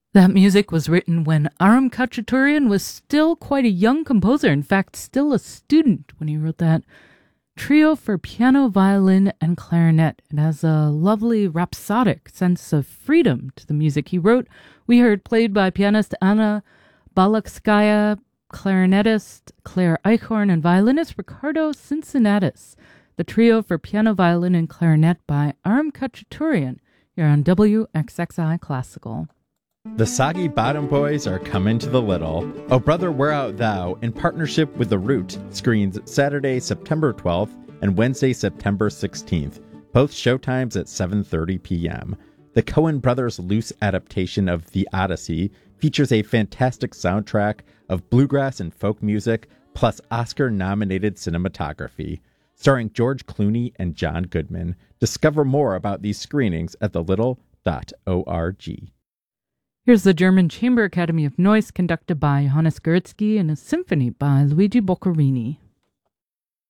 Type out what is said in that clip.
That music was written when Aram Khachaturian was still quite a young composer, in fact, still a student when he wrote that trio for piano, violin, and clarinet. It has a lovely rhapsodic sense of freedom to the music he wrote. We heard played by pianist Anna Balakskaya, clarinetist Claire Eichhorn, and violinist Ricardo Cincinnatus. The trio for piano, violin, and clarinet by Aram Khachaturian here on WXXI Classical. The Soggy Bottom Boys are coming to the Little. Oh Brother, Where Art Thou, in partnership with The Root, screens Saturday, September 12th and Wednesday, September 16th, both showtimes at 7:30 p.m. The Coen brothers' loose adaptation of The Odyssey features a fantastic soundtrack of bluegrass and folk music, plus Oscar-nominated cinematography. Starring George Clooney and John Goodman. Discover more about these screenings at thelittle.org. Here's the German Chamber Academy of Noise, conducted by Johannes Gursky, and a symphony by Luigi Boccherini.